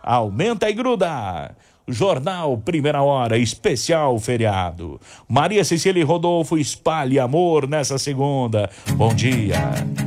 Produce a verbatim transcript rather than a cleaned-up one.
Aumenta e gruda. Jornal Primeira Hora, especial feriado. Maria Cecília e Rodolfo, espalhe amor nessa segunda. Bom dia.